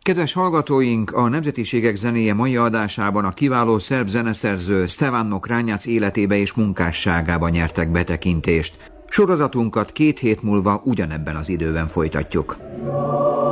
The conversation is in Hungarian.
Kedves hallgatóink, a Nemzetiségek zenéje mai adásában a kiváló szerb zeneszerző Stevano Kranjac életébe és munkásságába nyertek betekintést. Sorozatunkat 2 hét múlva ugyanebben az időben folytatjuk.